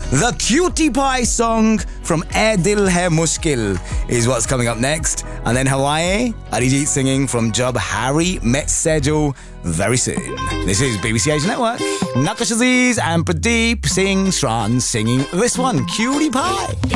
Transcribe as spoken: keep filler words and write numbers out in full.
The Cutie Pie song from Eh Dil Hai Mushkil is what's coming up next. And then Hawaii, Arijit singing from Jab Harry Met Sejal very soon. This is B B C Asia Network. Nakash Aziz and Pradeep Singh Sran singing this one, Cutie Pie.